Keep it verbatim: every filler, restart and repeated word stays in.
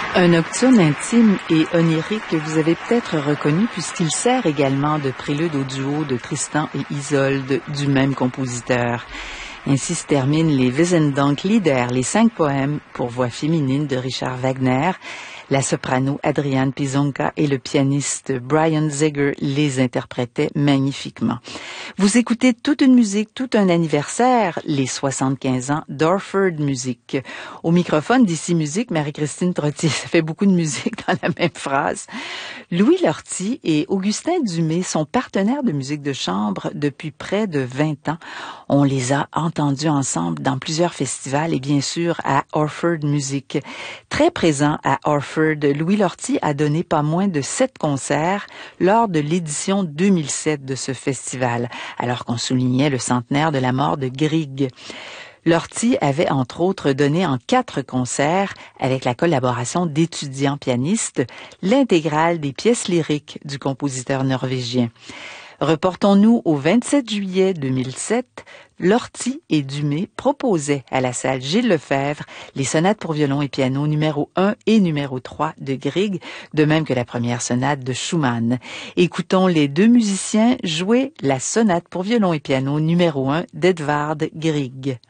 Un nocturne intime et onirique que vous avez peut-être reconnu puisqu'il sert également de prélude au duo de Tristan et Isolde du même compositeur. Ainsi se terminent les Wiesendank-Lieder, les cinq poèmes pour voix féminine de Richard Wagner. La soprano Adriane Pizonka et le pianiste Brian Ziegler les interprétaient magnifiquement. Vous écoutez toute une musique, tout un anniversaire, les soixante-quinze ans d'Orford Music. Au microphone d'Ici Musique, Marie-Christine Trottier, ça fait beaucoup de musique dans la même phrase. Louis Lortie et Augustin Dumay sont partenaires de musique de chambre depuis près de vingt ans. On les a entendus ensemble dans plusieurs festivals et bien sûr à Orford Music. Très présent à Orford, Louis Lortie a donné pas moins de sept concerts lors de l'édition deux mille sept de ce festival, alors qu'on soulignait le centenaire de la mort de Grieg. Lortie avait entre autres donné en quatre concerts, avec la collaboration d'étudiants pianistes, l'intégrale des pièces lyriques du compositeur norvégien. Reportons-nous au vingt-sept juillet deux mille sept, Lortie et Dumay proposaient à la salle Gilles Lefebvre les sonates pour violon et piano numéro un et numéro trois de Grieg, de même que la première sonate de Schumann. Écoutons les deux musiciens jouer la sonate pour violon et piano numéro un d'Edvard Grieg.